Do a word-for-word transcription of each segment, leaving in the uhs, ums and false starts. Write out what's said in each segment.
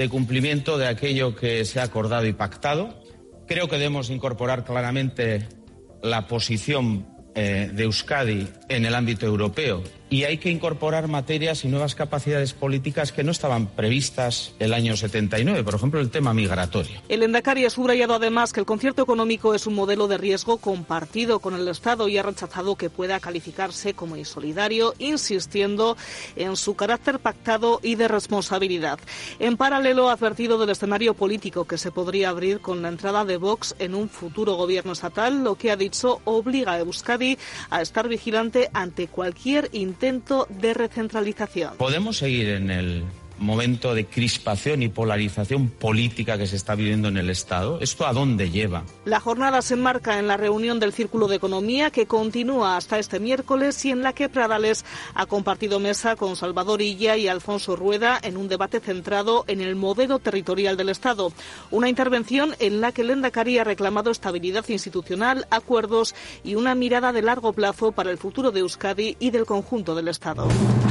de cumplimiento de aquello que se ha acordado y pactado. Creo que debemos incorporar claramente la posición eh, de Euskadi en el ámbito europeo y hay que incorporar materias y nuevas capacidades políticas que no estaban previstas el año setenta y nueve, por ejemplo, el tema migratorio. El Lehendakari ha subrayado además que el concierto económico es un modelo de riesgo compartido con el Estado y ha rechazado que pueda calificarse como insolidario, insistiendo en su carácter pactado y de responsabilidad. En paralelo, ha advertido del escenario político que se podría abrir con la entrada de Vox en un futuro gobierno estatal, lo que ha dicho obliga a Euskadi a estar vigilante ante cualquier intento de recentralización. Podemos seguir en el momento de crispación y polarización política que se está viviendo en el Estado. ¿Esto a dónde lleva? La jornada se enmarca en la reunión del Círculo de Economía que continúa hasta este miércoles y en la que Pradales ha compartido mesa con Salvador Illa y Alfonso Rueda en un debate centrado en el modelo territorial del Estado. Una intervención en la que el Lehendakari ha reclamado estabilidad institucional, acuerdos y una mirada de largo plazo para el futuro de Euskadi y del conjunto del Estado.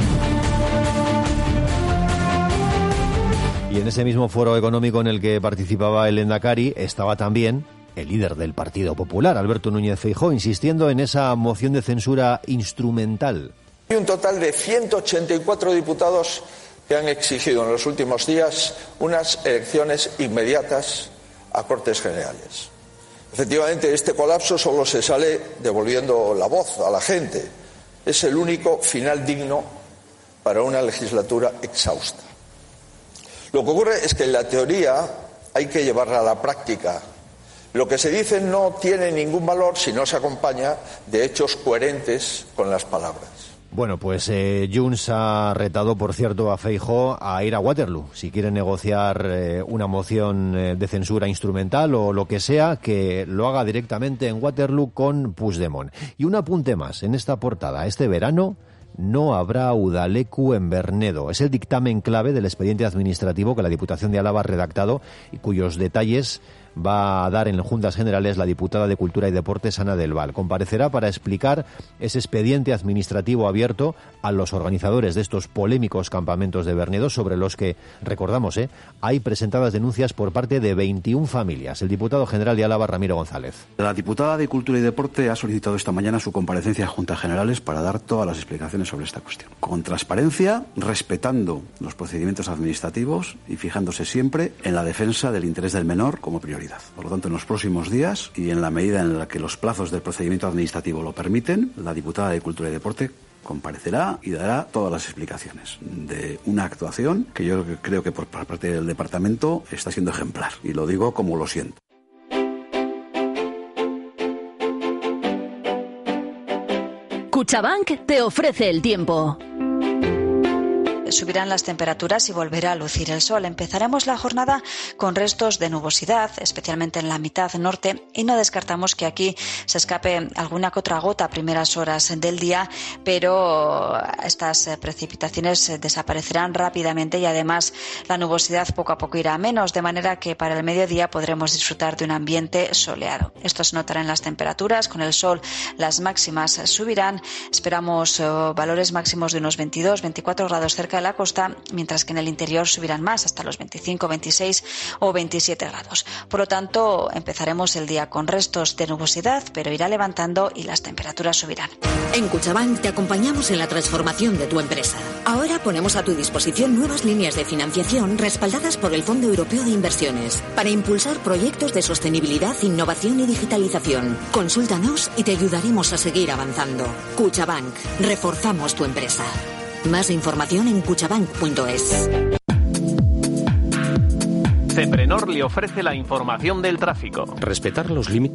Y en ese mismo foro económico en el que participaba el Lehendakari estaba también el líder del Partido Popular, Alberto Núñez Feijóo, insistiendo en esa moción de censura instrumental. Hay un total de ciento ochenta y cuatro diputados que han exigido en los últimos días unas elecciones inmediatas a Cortes Generales. Efectivamente, este colapso solo se sale devolviendo la voz a la gente. Es el único final digno para una legislatura exhausta. Lo que ocurre es que en la teoría hay que llevarla a la práctica. Lo que se dice no tiene ningún valor si no se acompaña de hechos coherentes con las palabras. Bueno, pues eh, Junts ha retado, por cierto, a Feijóo a ir a Waterloo. Si quiere negociar eh, una moción eh, de censura instrumental o lo que sea, que lo haga directamente en Waterloo con Puigdemont. Y un apunte más, en esta portada, este verano no habrá Udaleku en Bernedo. Es el dictamen clave del expediente administrativo que la Diputación de Álava ha redactado y cuyos detalles va a dar en Juntas Generales la diputada de Cultura y Deportes, Ana del Val. Comparecerá para explicar ese expediente administrativo abierto a los organizadores de estos polémicos campamentos de Bernedo, sobre los que, recordamos, ¿eh? hay presentadas denuncias por parte de veintiuna familias. El diputado general de Álava, Ramiro González. La diputada de Cultura y Deporte ha solicitado esta mañana su comparecencia en Juntas Generales para dar todas las explicaciones sobre esta cuestión. Con transparencia, respetando los procedimientos administrativos y fijándose siempre en la defensa del interés del menor como prioridad. Por lo tanto, en los próximos días y en la medida en la que los plazos del procedimiento administrativo lo permiten, la diputada de Cultura y Deporte comparecerá y dará todas las explicaciones de una actuación que yo creo que por parte del departamento está siendo ejemplar. Y lo digo como lo siento. Cuchabank te ofrece el tiempo. Subirán las temperaturas y volverá a lucir el sol. Empezaremos la jornada con restos de nubosidad, especialmente en la mitad norte, y no descartamos que aquí se escape alguna que otra gota a primeras horas del día, pero estas precipitaciones desaparecerán rápidamente y además la nubosidad poco a poco irá a menos, de manera que para el mediodía podremos disfrutar de un ambiente soleado. Esto se notará en las temperaturas. Con el sol las máximas subirán. Esperamos uh, valores máximos de unos veintidós, veinticuatro grados cerca de la costa, mientras que en el interior subirán más, hasta los veinticinco, veintiséis o veintisiete grados. Por lo tanto, empezaremos el día con restos de nubosidad, pero irá levantando y las temperaturas subirán. En Cuchabank te acompañamos en la transformación de tu empresa. Ahora ponemos a tu disposición nuevas líneas de financiación respaldadas por el Fondo Europeo de Inversiones para impulsar proyectos de sostenibilidad, innovación y digitalización. Consúltanos y te ayudaremos a seguir avanzando. Cuchabank, reforzamos tu empresa. Más información en cuchabank punto es. Ceprenor le ofrece la información del tráfico. Respetar los límites.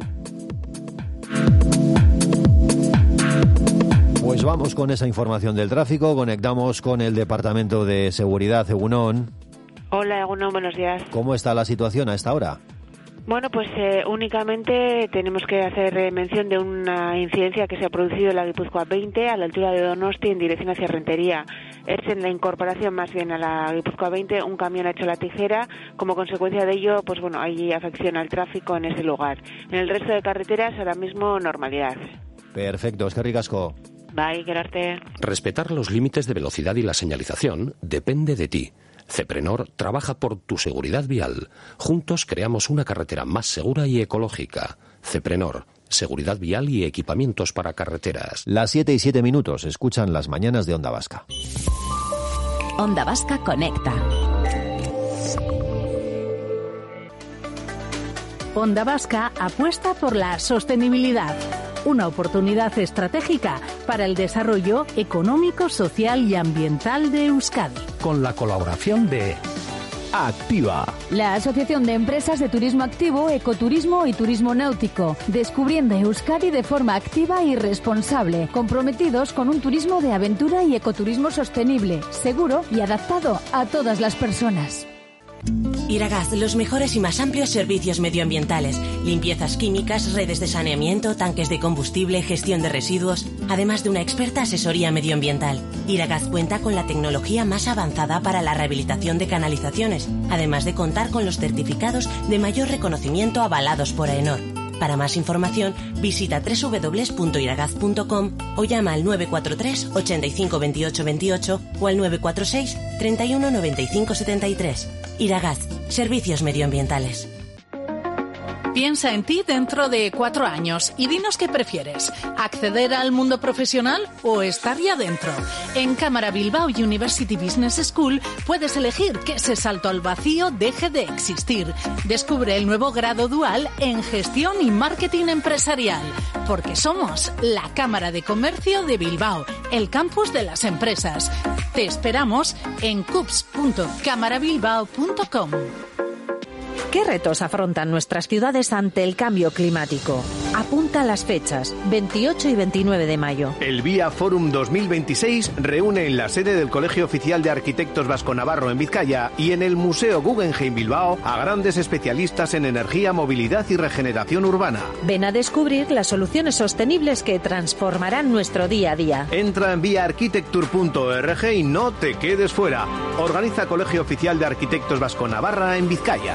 Pues vamos con esa información del tráfico. Conectamos con el Departamento de Seguridad. Egunon. Hola, Egunon, buenos días. ¿Cómo está la situación a esta hora? Bueno, pues eh, únicamente tenemos que hacer eh, mención de una incidencia que se ha producido en la Guipúzcoa veinte, a la altura de Donosti, en dirección hacia Rentería. Es en la incorporación más bien a la Guipúzcoa veinte, un camión ha hecho la tijera. Como consecuencia de ello, pues bueno, hay afección al tráfico en ese lugar. En el resto de carreteras, ahora mismo, normalidad. Perfecto, es que ricasco. Bye, querarte. Respetar los límites de velocidad y la señalización depende de ti. Ceprenor trabaja por tu seguridad vial. Juntos creamos una carretera más segura y ecológica. Ceprenor, seguridad vial y equipamientos para carreteras. Las siete y siete minutos, escuchan las mañanas de Onda Vasca. Onda Vasca conecta. Onda Vasca apuesta por la sostenibilidad, una oportunidad estratégica para el desarrollo económico, social y ambiental de Euskadi. Con la colaboración de Activa, la Asociación de Empresas de Turismo Activo, Ecoturismo y Turismo Náutico, descubriendo Euskadi de forma activa y responsable, comprometidos con un turismo de aventura y ecoturismo sostenible, seguro y adaptado a todas las personas. Iragaz, los mejores y más amplios servicios medioambientales, limpiezas químicas, redes de saneamiento, tanques de combustible, gestión de residuos, además de una experta asesoría medioambiental. Iragaz cuenta con la tecnología más avanzada para la rehabilitación de canalizaciones, además de contar con los certificados de mayor reconocimiento avalados por AENOR. Para más información, visita doble u doble u doble u punto iragaz punto com o llama al nueve cuatro tres, ochenta y cinco, veintiocho veintiocho o al nueve cuatro seis, treinta y uno, noventa y cinco setenta y tres. Iragaz, servicios medioambientales. Piensa en ti dentro de cuatro años y dinos qué prefieres, acceder al mundo profesional o estar ya dentro. En Cámara Bilbao University Business School puedes elegir que ese salto al vacío deje de existir. Descubre el nuevo grado dual en Gestión y Marketing Empresarial, porque somos la Cámara de Comercio de Bilbao, el campus de las empresas. Te esperamos en cups punto cámara bilbao punto com. ¿Qué retos afrontan nuestras ciudades ante el cambio climático? Apunta las fechas, veintiocho y veintinueve de mayo. El Vía Forum dos mil veintiséis reúne en la sede del Colegio Oficial de Arquitectos Vasco-Navarro en Vizcaya y en el Museo Guggenheim Bilbao a grandes especialistas en energía, movilidad y regeneración urbana. Ven a descubrir las soluciones sostenibles que transformarán nuestro día a día. Entra en vía arquitecture punto org y no te quedes fuera. Organiza Colegio Oficial de Arquitectos Vasco-Navarra en Vizcaya.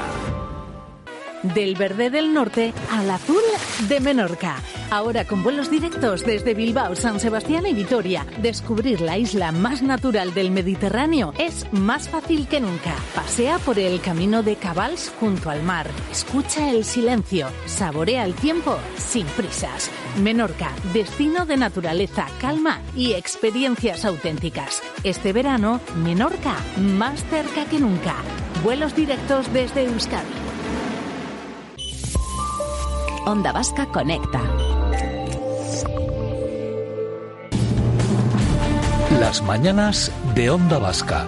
Del verde del norte al azul de Menorca. Ahora con vuelos directos desde Bilbao, San Sebastián y Vitoria. Descubrir la isla más natural del Mediterráneo es más fácil que nunca. Pasea por el camino de Cabals junto al mar. Escucha el silencio. Saborea el tiempo sin prisas. Menorca, destino de naturaleza, calma y experiencias auténticas. Este verano, Menorca, más cerca que nunca. Vuelos directos desde Euskadi. Onda Vasca conecta. Las mañanas de Onda Vasca.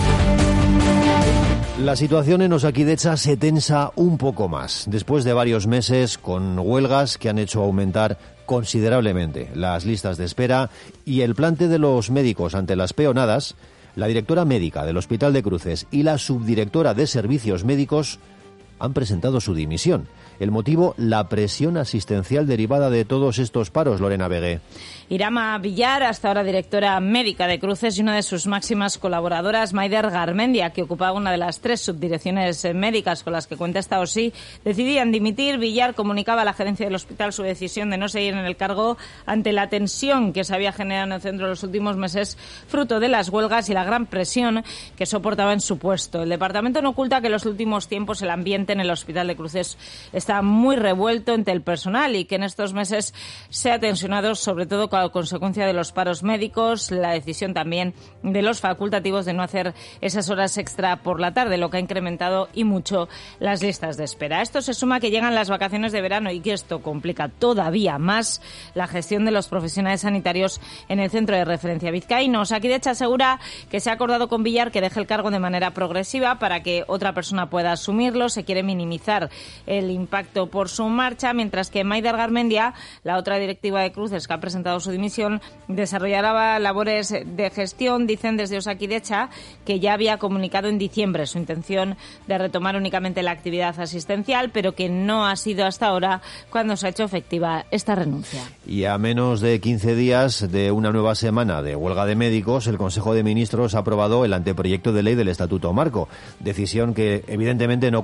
La situación en Osakidecha se tensa un poco más, después de varios meses con huelgas que han hecho aumentar considerablemente las listas de espera y el plante de los médicos ante las peonadas. La directora médica del Hospital de Cruces y la subdirectora de Servicios Médicos han presentado su dimisión. El motivo, la presión asistencial derivada de todos estos paros, Lorena Begué. Irama Villar, hasta ahora directora médica de Cruces, y una de sus máximas colaboradoras, Maider Garmendia, que ocupaba una de las tres subdirecciones médicas con las que cuenta esta O S I, decidían dimitir. Villar comunicaba a la gerencia del hospital su decisión de no seguir en el cargo ante la tensión que se había generado en el centro en los últimos meses, fruto de las huelgas y la gran presión que soportaba en su puesto. El departamento no oculta que en los últimos tiempos el ambiente en el Hospital de Cruces está muy revuelto entre el personal y que en estos meses se ha tensionado, sobre todo como consecuencia de los paros médicos, la decisión también de los facultativos de no hacer esas horas extra por la tarde, lo que ha incrementado y mucho las listas de espera. A esto se suma que llegan las vacaciones de verano y que esto complica todavía más la gestión de los profesionales sanitarios en el centro de referencia vizcaíno. Osakidecha asegura que se ha acordado con Villar que deje el cargo de manera progresiva para que otra persona pueda asumirlo. Se quiere minimizar el impacto por su marcha, mientras que Maider Garmendia, la otra directiva de Cruces que ha presentado su dimisión, desarrollará labores de gestión. Dicen desde Osakidecha que ya había comunicado en diciembre su intención de retomar únicamente la actividad asistencial, pero que no ha sido hasta ahora cuando se ha hecho efectiva esta renuncia. Y a menos de quince días de una nueva semana de huelga de médicos, el Consejo de Ministros ha aprobado el anteproyecto de ley del Estatuto Marco, decisión que evidentemente no cuenta con el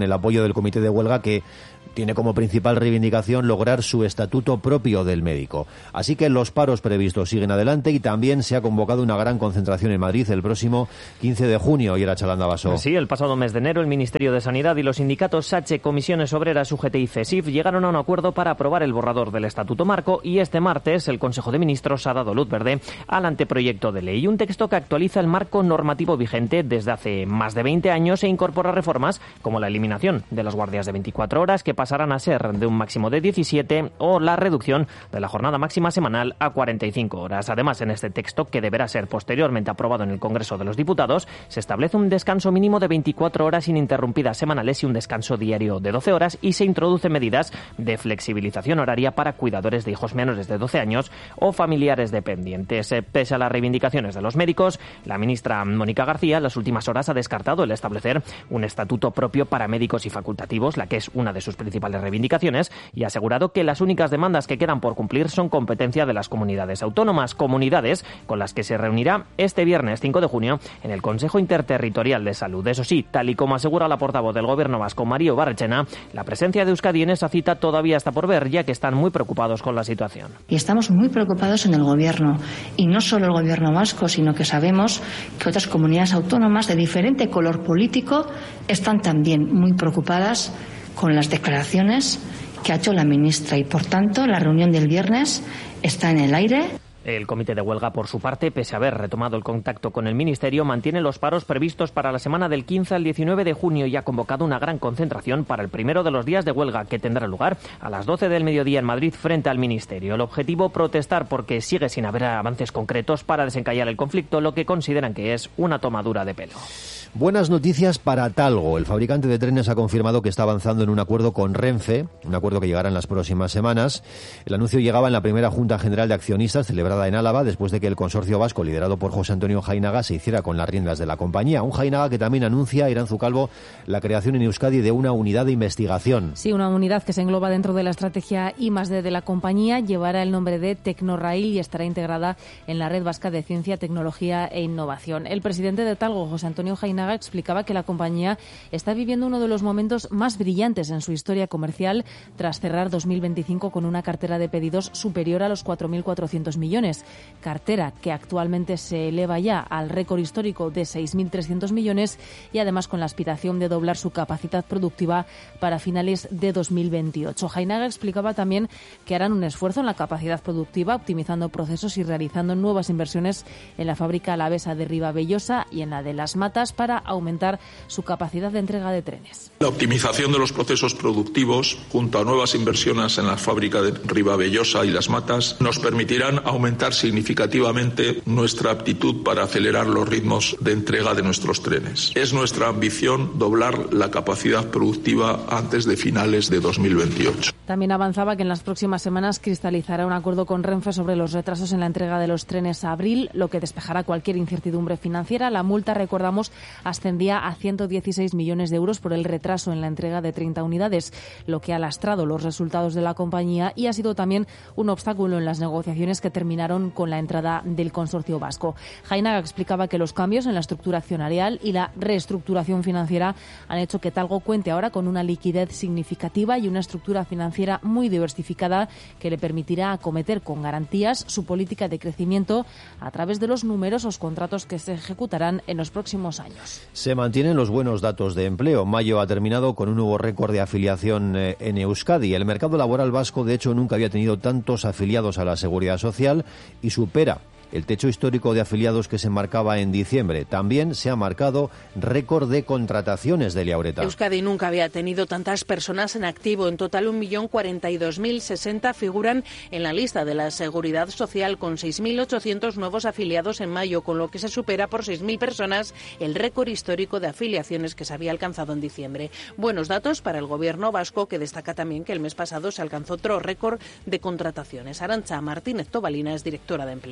el apoyo del comité de huelga, que tiene como principal reivindicación lograr su estatuto propio del médico. Así que los paros previstos siguen adelante y también se ha convocado una gran concentración en Madrid el próximo quince de junio. Y era Chalanda Basso. Sí, el pasado mes de enero el Ministerio de Sanidad y los sindicatos SACHE, Comisiones Obreras, U G T y CESIF llegaron a un acuerdo para aprobar el borrador del Estatuto Marco, y este martes el Consejo de Ministros ha dado luz verde al anteproyecto de ley, un texto que actualiza el marco normativo vigente desde hace más de veinte años e incorpora reformas como la eliminación de las guardias de veinticuatro horas, que pasarán a ser de un máximo de diecisiete, o la reducción de la jornada máxima semanal a cuarenta y cinco horas. Además, en este texto, que deberá ser posteriormente aprobado en el Congreso de los Diputados, se establece un descanso mínimo de veinticuatro horas ininterrumpidas semanales y un descanso diario de doce horas, y se introducen medidas de flexibilización horaria para cuidadores de hijos menores de doce años o familiares dependientes. Pese a las reivindicaciones de los médicos, la ministra Mónica García en las últimas horas ha descartado el establecer un estatuto propio para médicos y facultativos, la que es una de sus principales reivindicaciones, y ha asegurado que las únicas demandas que quedan por cumplir son competencia de las comunidades autónomas, comunidades con las que se reunirá este viernes cinco de junio en el Consejo Interterritorial de Salud. Eso sí, tal y como asegura la portavoz del Gobierno vasco, Mario Barrechena, la presencia de Euskadi en esa cita todavía está por ver, ya que están muy preocupados con la situación. Y estamos muy preocupados en el Gobierno, y no solo el Gobierno vasco, sino que sabemos que otras comunidades autónomas de diferente color político están también muy preocupadas con las declaraciones que ha hecho la ministra, y por tanto la reunión del viernes está en el aire. El comité de huelga, por su parte, pese a haber retomado el contacto con el Ministerio, mantiene los paros previstos para la semana del quince al diecinueve de junio y ha convocado una gran concentración para el primero de los días de huelga, que tendrá lugar a las doce del mediodía en Madrid frente al Ministerio. El objetivo, protestar porque sigue sin haber avances concretos para desencallar el conflicto, lo que consideran que es una tomadura de pelo. Buenas noticias para Talgo. El fabricante de trenes ha confirmado que está avanzando en un acuerdo con Renfe, un acuerdo que llegará en las próximas semanas. El anuncio llegaba en la primera Junta General de Accionistas celebrada en Álava, después de que el consorcio vasco, liderado por José Antonio Jainaga, se hiciera con las riendas de la compañía. Un Jainaga que también anuncia, Iranzu Calvo, la creación en Euskadi de una unidad de investigación. Sí, una unidad que se engloba dentro de la estrategia I más D de la compañía, llevará el nombre de Tecnorail y estará integrada en la Red Vasca de Ciencia, Tecnología e Innovación. El presidente de Talgo, José Antonio Jainaga, explicaba que la compañía está viviendo uno de los momentos más brillantes en su historia comercial, tras cerrar dos mil veinticinco con una cartera de pedidos superior a los cuatro mil cuatrocientos millones. Cartera que actualmente se eleva ya al récord histórico de seis mil trescientos millones, y además con la aspiración de doblar su capacidad productiva para finales de dos mil veintiocho. Jainaga explicaba también que harán un esfuerzo en la capacidad productiva, optimizando procesos y realizando nuevas inversiones en la fábrica alavesa de Ribabellosa y en la de Las Matas para aumentar su capacidad de entrega de trenes. La optimización de los procesos productivos, junto a nuevas inversiones en la fábrica de Ribabellosa y Las Matas, nos permitirán aumentar significativamente nuestra aptitud para acelerar los ritmos de entrega de nuestros trenes. Es nuestra ambición doblar la capacidad productiva antes de finales de dos mil veintiocho. También avanzaba que en las próximas semanas cristalizará un acuerdo con Renfe sobre los retrasos en la entrega de los trenes a abril, lo que despejará cualquier incertidumbre financiera. La multa, recordamos, ascendía a ciento dieciséis millones de euros por el retraso en la entrega de treinta unidades, lo que ha lastrado los resultados de la compañía y ha sido también un obstáculo en las negociaciones que terminaron con la entrada del consorcio vasco. Jainaga explicaba que los cambios en la estructura accionarial y la reestructuración financiera han hecho que Talgo cuente ahora con una liquidez significativa y una estructura financiera muy diversificada que le permitirá acometer con garantías su política de crecimiento a través de los numerosos contratos que se ejecutarán en los próximos años. Se mantienen los buenos datos de empleo. Mayo ha terminado con un nuevo récord de afiliación en Euskadi. El mercado laboral vasco, de hecho, nunca había tenido tantos afiliados a la Seguridad Social y supera el techo histórico de afiliados que se marcaba en diciembre. También se ha marcado récord de contrataciones de Liaureta. Euskadi nunca había tenido tantas personas en activo. En total, un millón cuarenta y dos mil sesenta figuran en la lista de la Seguridad Social, con seis mil ochocientos nuevos afiliados en mayo, con lo que se supera por seis mil personas el récord histórico de afiliaciones que se había alcanzado en diciembre. Buenos datos para el Gobierno vasco, que destaca también que el mes pasado se alcanzó otro récord de contrataciones. Arantxa Martínez Tobalina es directora de Empleo.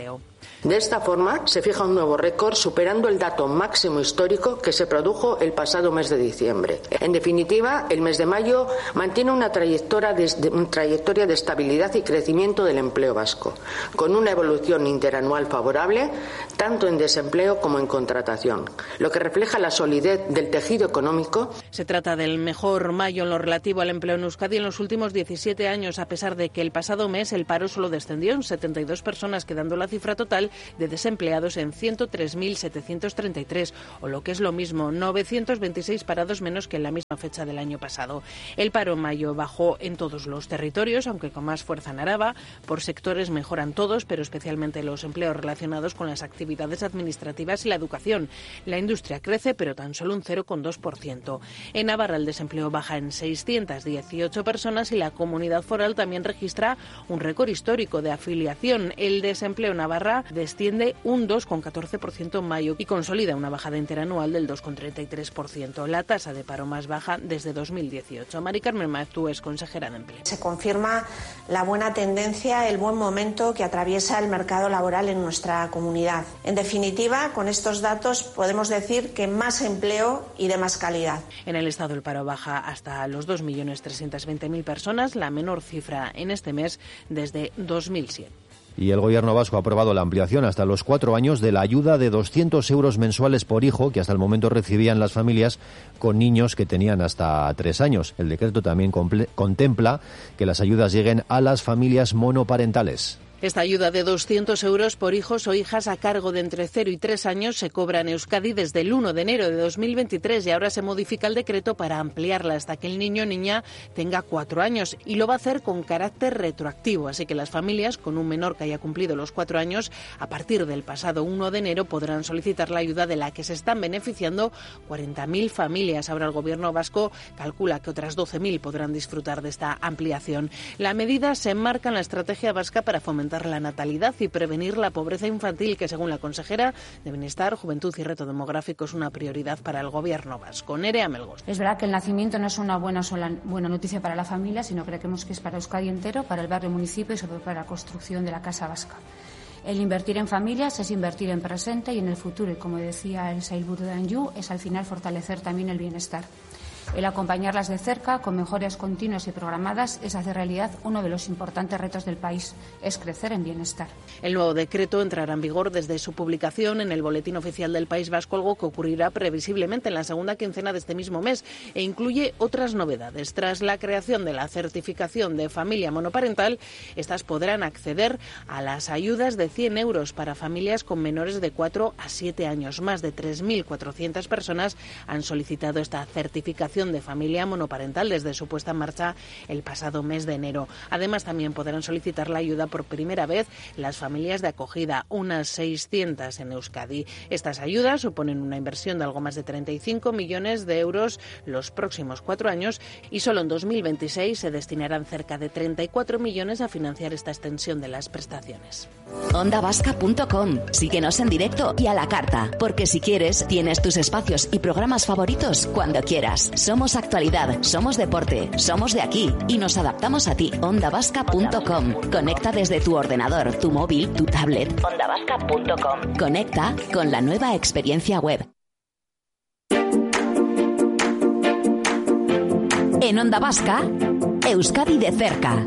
De esta forma, se fija un nuevo récord, superando el dato máximo histórico que se produjo el pasado mes de diciembre. En definitiva, el mes de mayo mantiene una trayectoria de, una trayectoria de estabilidad y crecimiento del empleo vasco, con una evolución interanual favorable, tanto en desempleo como en contratación, lo que refleja la solidez del tejido económico. Se trata del mejor mayo en lo relativo al empleo en Euskadi en los últimos diecisiete años, a pesar de que el pasado mes el paro solo descendió en setenta y dos personas, quedando la cifra total de desempleados en ciento tres mil setecientos treinta y tres, o lo que es lo mismo, novecientos veintiséis parados menos que en la misma fecha del año pasado. El paro en mayo bajó en todos los territorios, aunque con más fuerza en Araba. Por sectores mejoran todos, pero especialmente los empleos relacionados con las actividades administrativas y la educación. La industria crece, pero tan solo un cero coma dos por ciento. En Navarra el desempleo baja en seiscientas dieciocho personas y la comunidad foral también registra un récord histórico de afiliación. El desempleo en Navarra desciende un dos coma catorce por ciento en mayo y consolida una bajada interanual del dos coma treinta y tres por ciento. La tasa de paro más baja desde dos mil dieciocho. Mari Carmen Maeztu es consejera de Empleo. Se confirma la buena tendencia, el buen momento que atraviesa el mercado laboral en nuestra comunidad. En definitiva, con estos datos podemos decir que más empleo y de más calidad. En el Estado el paro baja hasta los dos millones trescientos veinte mil personas, la menor cifra en este mes desde dos mil siete. Y el Gobierno vasco ha aprobado la ampliación hasta los cuatro años de la ayuda de doscientos euros mensuales por hijo que hasta el momento recibían las familias con niños que tenían hasta tres años. El decreto también contempla que las ayudas lleguen a las familias monoparentales. Esta ayuda de doscientos euros por hijos o hijas a cargo de entre cero y tres años se cobra en Euskadi desde el uno de enero de dos mil veintitrés y ahora se modifica el decreto para ampliarla hasta que el niño o niña tenga cuatro años y lo va a hacer con carácter retroactivo. Así que las familias con un menor que haya cumplido los cuatro años a partir del pasado uno de enero podrán solicitar la ayuda de la que se están beneficiando cuarenta mil familias. Ahora el Gobierno vasco calcula que otras doce mil podrán disfrutar de esta ampliación. La medida se enmarca en la estrategia vasca para fomentar la natalidad y prevenir la pobreza infantil, que según la consejera de Bienestar, Juventud y Reto Demográfico es una prioridad para el Gobierno vasco. Nerea Melgos. Es verdad que el nacimiento no es una buena, sola, buena noticia para la familia, sino que creemos que es para Euskadi entero, para el barrio municipio y sobre todo para la construcción de la casa vasca. El invertir en familias es invertir en presente y en el futuro, y como decía el Sailburu de Anju, es al final fortalecer también el bienestar. El acompañarlas de cerca, con mejoras continuas y programadas, es hacer realidad uno de los importantes retos del país, es crecer en bienestar. El nuevo decreto entrará en vigor desde su publicación en el Boletín Oficial del País Vasco, algo que ocurrirá previsiblemente en la segunda quincena de este mismo mes, e incluye otras novedades. Tras la creación de la certificación de familia monoparental, estas podrán acceder a las ayudas de cien euros para familias con menores de cuatro a siete años. Más de tres mil cuatrocientas personas han solicitado esta certificación de familia monoparental desde su puesta en marcha el pasado mes de enero. Además, también podrán solicitar la ayuda por primera vez las familias de acogida, unas seiscientas en Euskadi. Estas ayudas suponen una inversión de algo más de treinta y cinco millones de euros los próximos cuatro años y solo en dos mil veintiséis se destinarán cerca de treinta y cuatro millones a financiar esta extensión de las prestaciones. onda vasca punto com. Síguenos en directo y a la carta, porque si quieres, tienes tus espacios y programas favoritos cuando quieras. Somos actualidad, somos deporte, somos de aquí y nos adaptamos a ti. onda vasca punto com. Conecta desde tu ordenador, tu móvil, tu tablet. onda vasca punto com. Conecta con la nueva experiencia web. En Onda Vasca, Euskadi de cerca.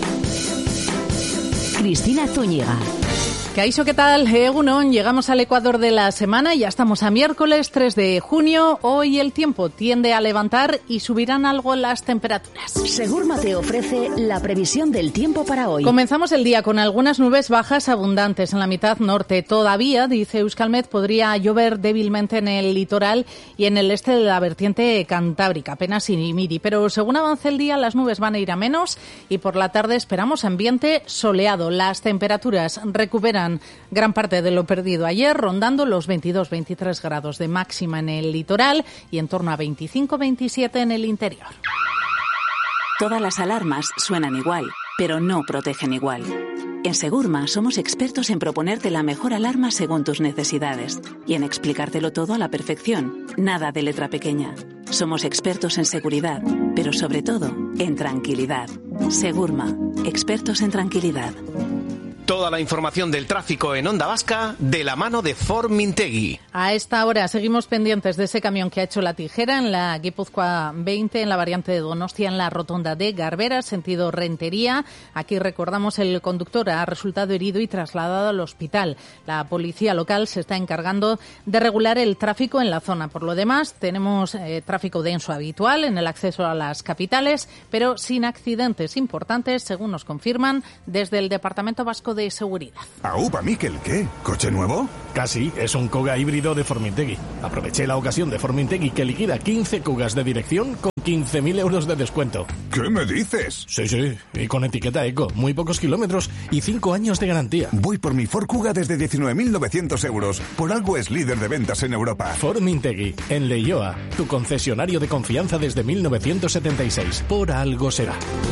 Cristina Zúñiga. Caixo, ¿qué tal? Egunon, llegamos al Ecuador de la semana y ya estamos a miércoles tres de junio. Hoy el tiempo tiende a levantar y subirán algo las temperaturas. Segurma te ofrece la previsión del tiempo para hoy. Comenzamos el día con algunas nubes bajas abundantes en la mitad norte. Todavía, dice Euskalmet, podría llover débilmente en el litoral y en el este de la vertiente cantábrica, apenas irimiri. Pero según avance el día, las nubes van a ir a menos y por la tarde esperamos ambiente soleado. Las temperaturas recuperan gran parte de lo perdido ayer, rondando los veintidós veintitrés grados de máxima en el litoral y en torno a veinticinco veintisiete en el interior. Todas las alarmas suenan igual, pero no protegen igual. En Segurma somos expertos en proponerte la mejor alarma según tus necesidades y en explicártelo todo a la perfección, nada de letra pequeña. Somos expertos en seguridad, pero sobre todo en tranquilidad. Segurma, expertos en tranquilidad. Toda la información del tráfico en Onda Vasca de la mano de Ford Mintegui. A esta hora seguimos pendientes de ese camión que ha hecho la tijera en la Guipúzcoa veinte, en la variante de Donostia, en la rotonda de Garbera, sentido Rentería. Aquí recordamos el conductor ha resultado herido y trasladado al hospital. La policía local se está encargando de regular el tráfico en la zona. Por lo demás, tenemos eh, tráfico denso habitual en el acceso a las capitales, pero sin accidentes importantes, según nos confirman desde el Departamento Vasco de Seguridad. Aupa, Miquel, ¿qué? ¿Coche nuevo? Casi, es un Kuga híbrido de Formintegui. Aproveché la ocasión de Formintegui que liquida quince Kugas de dirección con quince mil euros de descuento. ¿Qué me dices? Sí, sí, y con etiqueta eco, muy pocos kilómetros y cinco años de garantía. Voy por mi Ford Kuga desde diecinueve mil novecientos euros. Por algo es líder de ventas en Europa. Formintegui, en Leioa, tu concesionario de confianza desde mil novecientos setenta y seis. Por algo será.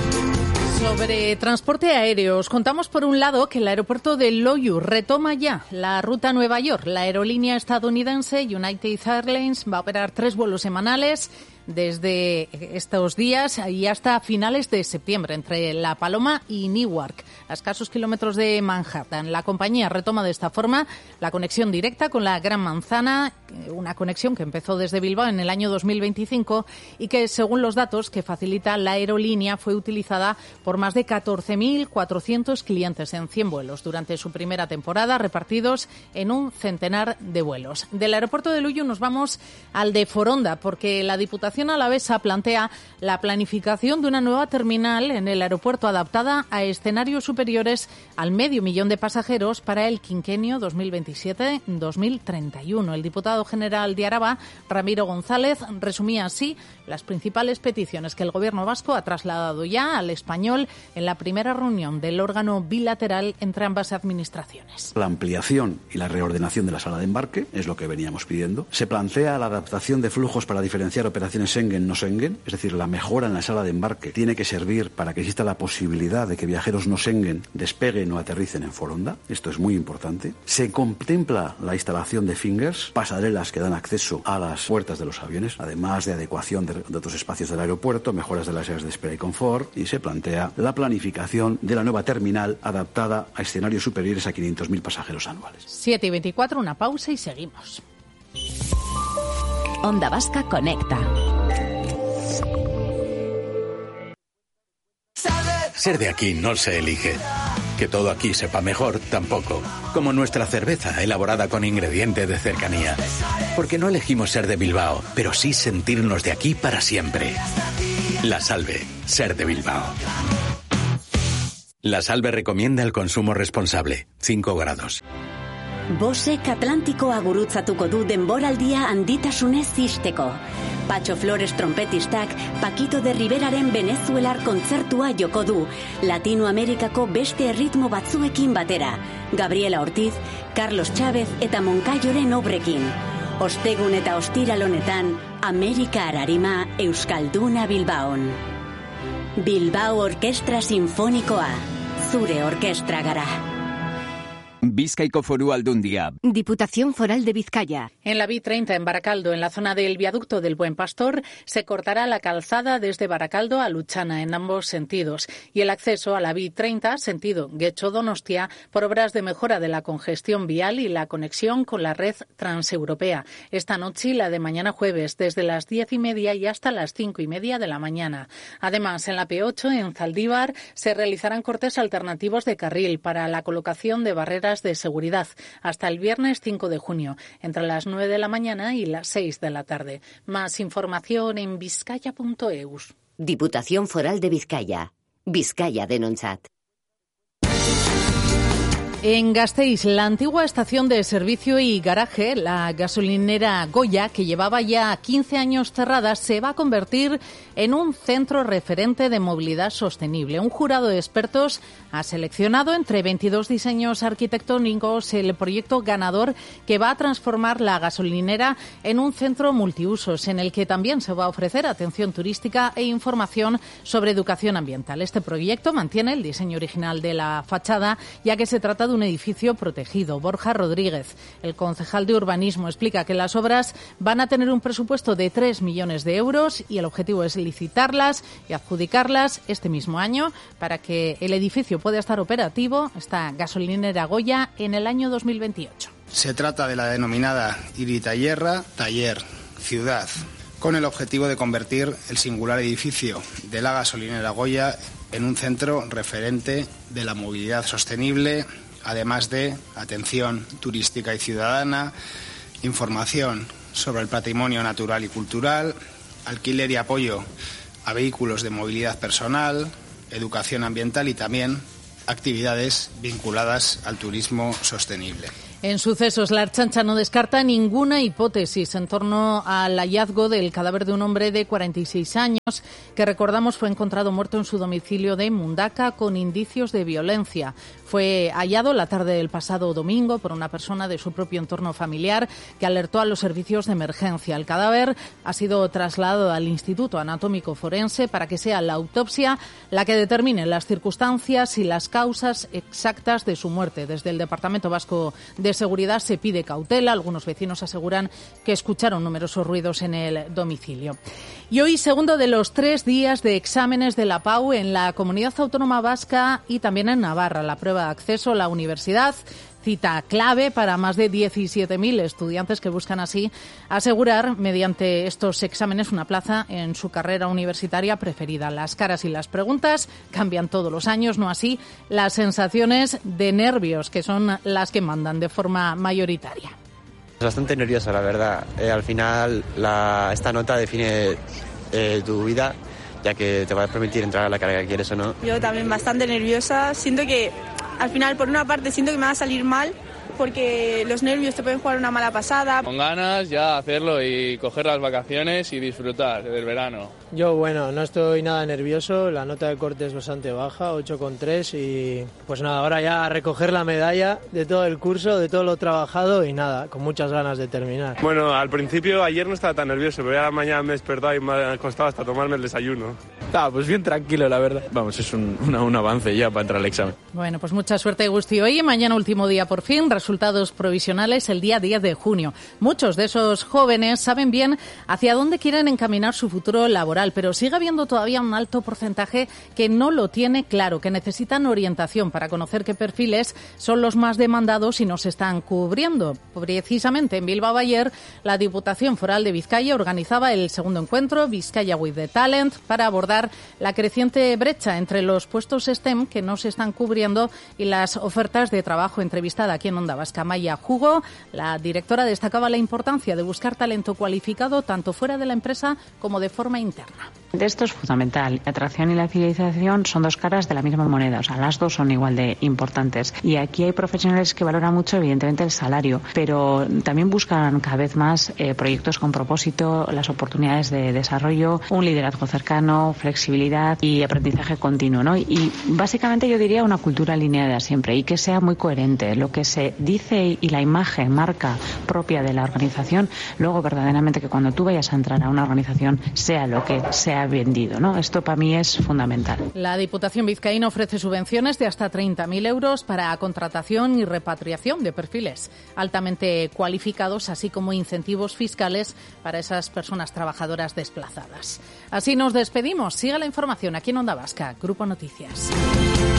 Sobre transporte aéreo, os contamos por un lado que el aeropuerto de Loiu retoma ya la ruta a Nueva York. La aerolínea estadounidense United Airlines va a operar tres vuelos semanales desde estos días y hasta finales de septiembre entre La Paloma y Newark, a escasos kilómetros de Manhattan. La compañía retoma de esta forma la conexión directa con la Gran Manzana, una conexión que empezó desde Bilbao en el año dos mil veinticinco y que, según los datos que facilita la aerolínea, fue utilizada por más de catorce mil cuatrocientos clientes en cien vuelos durante su primera temporada, repartidos en un centenar de vuelos. Del aeropuerto de Loiu nos vamos al de Foronda, porque la Diputación alavesa plantea la planificación de una nueva terminal en el aeropuerto adaptada a escenarios superiores al medio millón de pasajeros para el quinquenio dos mil veintisiete dos mil treinta y uno. El diputado general de Araba, Ramiro González, resumía así las principales peticiones que el Gobierno vasco ha trasladado ya al español en la primera reunión del órgano bilateral entre ambas administraciones. La ampliación y la reordenación de la sala de embarque es lo que veníamos pidiendo. Se plantea la adaptación de flujos para diferenciar operaciones Schengen, no Schengen, es decir, la mejora en la sala de embarque tiene que servir para que exista la posibilidad de que viajeros no Schengen despeguen o aterricen en Foronda. Esto es muy importante. Se contempla la instalación de fingers, pasarelas que dan acceso a las puertas de los aviones, además de adecuación de, de otros espacios del aeropuerto, mejoras de las áreas de espera y confort, y se plantea la planificación de la nueva terminal adaptada a escenarios superiores a quinientos mil pasajeros anuales. siete y veinticuatro, una pausa y seguimos. Onda Vasca conecta. Ser de aquí no se elige. Que todo aquí sepa mejor, tampoco. Como nuestra cerveza, elaborada con ingrediente de cercanía. Porque no elegimos ser de Bilbao, pero sí sentirnos de aquí para siempre. La Salve, ser de Bilbao. La Salve recomienda el consumo responsable. cinco grados. Bosek Atlantikoa gurutzatuko du denboraldia handitasunez zisteko. Patxo Flores trompetistak Paquito de Riveraren venezuelar kontzertua joko du, Latinoamerikako beste erritmo batzuekin batera. Gabriela Ortiz, Carlos Chávez eta Moncayoren obrekin. Ostegun eta ostiral honetan, Amerika Ararima Euskalduna Bilbaon. Bilbao Orkestra Sinfonikoa, zure orkestra gara. Bizkaiko Foru Aldundia. Diputación Foral de Vizcaya. En la B treinta en Baracaldo, en la zona del viaducto del Buen Pastor, se cortará la calzada desde Baracaldo a Luchana en ambos sentidos y el acceso a la B treinta, sentido Guecho-Donostia, por obras de mejora de la congestión vial y la conexión con la red transeuropea. Esta noche y la de mañana jueves, desde las diez y media y hasta las cinco y media de la mañana. Además, en la P ocho, en Zaldívar, se realizarán cortes alternativos de carril para la colocación de barreras de seguridad hasta el viernes cinco de junio, entre las nueve de la mañana y las seis de la tarde. Más información en vizcaya punto eus. Diputación Foral de Vizcaya. Vizcaya denontzat. En Gasteiz, la antigua estación de servicio y garaje, la gasolinera Goya, que llevaba ya quince años cerrada, se va a convertir en un centro referente de movilidad sostenible. Un jurado de expertos ha seleccionado entre veintidós diseños arquitectónicos el proyecto ganador que va a transformar la gasolinera en un centro multiusos, en el que también se va a ofrecer atención turística e información sobre educación ambiental. Este proyecto mantiene el diseño original de la fachada, ya que se trata de un edificio protegido. Borja Rodríguez, el concejal de urbanismo, explica que las obras van a tener un presupuesto de tres millones de euros y el objetivo es licitarlas y adjudicarlas este mismo año para que el edificio pueda estar operativo, esta gasolinera Goya, en el año dos mil veintiocho. Se trata de la denominada Iritayerra Taller Ciudad, con el objetivo de convertir el singular edificio de la gasolinera Goya en un centro referente de la movilidad sostenible, además de atención turística y ciudadana, información sobre el patrimonio natural y cultural, alquiler y apoyo a vehículos de movilidad personal, educación ambiental y también actividades vinculadas al turismo sostenible. En sucesos, la Ertzaintza no descarta ninguna hipótesis en torno al hallazgo del cadáver de un hombre de cuarenta y seis años que, recordamos, fue encontrado muerto en su domicilio de Mundaca con indicios de violencia. Fue hallado la tarde del pasado domingo por una persona de su propio entorno familiar que alertó a los servicios de emergencia. El cadáver ha sido trasladado al Instituto Anatómico Forense para que sea la autopsia la que determine las circunstancias y las causas exactas de su muerte. Desde el Departamento Vasco de Seguridad se pide cautela. Algunos vecinos aseguran que escucharon numerosos ruidos en el domicilio. Y hoy, segundo de los tres días de exámenes de la P A U en la Comunidad Autónoma Vasca y también en Navarra. La prueba de acceso a la universidad, cita clave para más de diecisiete mil estudiantes que buscan así asegurar mediante estos exámenes una plaza en su carrera universitaria preferida. Las caras y las preguntas cambian todos los años, no así las sensaciones de nervios, que son las que mandan de forma mayoritaria. Bastante nervioso, la verdad. Eh, al final, la, esta nota define eh, tu vida, ya que te va a permitir entrar a la carrera que quieres o no. Yo también bastante nerviosa. Siento que, al final, por una parte, siento que me va a salir mal, porque los nervios te pueden jugar una mala pasada. Con ganas ya hacerlo y coger las vacaciones y disfrutar del verano. Yo, bueno, no estoy nada nervioso, la nota de corte es bastante baja, ocho coma tres, y pues nada, ahora ya a recoger la medalla de todo el curso, de todo lo trabajado y nada, con muchas ganas de terminar. Bueno, al principio ayer no estaba tan nervioso, pero ya mañana me he despertado y me ha costado hasta tomarme el desayuno. Ah, pues bien tranquilo, la verdad. Vamos, es un, una, un avance ya para entrar al examen. Bueno, pues mucha suerte, Gusti. Hoy y mañana, último día por fin, resultados provisionales el día diez de junio. Muchos de esos jóvenes saben bien hacia dónde quieren encaminar su futuro laboral, pero sigue habiendo todavía un alto porcentaje que no lo tiene claro, que necesitan orientación para conocer qué perfiles son los más demandados y no se están cubriendo. Precisamente en Bilbao ayer, la Diputación Foral de Vizcaya organizaba el segundo encuentro Vizcaya with the Talent para abordar la creciente brecha entre los puestos STEM que no se están cubriendo y las ofertas de trabajo. Entrevistada aquí en Onda Vasca, Maya Hugo, la directora, destacaba la importancia de buscar talento cualificado tanto fuera de la empresa como de forma interna. Esto es fundamental. La atracción y la fidelización son dos caras de la misma moneda, o sea, las dos son igual de importantes. Y aquí hay profesionales que valoran mucho, evidentemente, el salario, pero también buscan cada vez más eh, proyectos con propósito, las oportunidades de desarrollo, un liderazgo cercano, flexibilidad y aprendizaje continuo, ¿no? Y básicamente yo diría una cultura alineada siempre y que sea muy coherente. Lo que se dice y la imagen, marca propia de la organización, luego verdaderamente que cuando tú vayas a entrar a una organización sea lo que sea vendido, ¿no? Esto para mí es fundamental. La Diputación vizcaína ofrece subvenciones de hasta treinta mil euros para contratación y repatriación de perfiles altamente cualificados, así como incentivos fiscales para esas personas trabajadoras desplazadas. Así nos despedimos. Siga la información aquí en Onda Vasca, Grupo Noticias.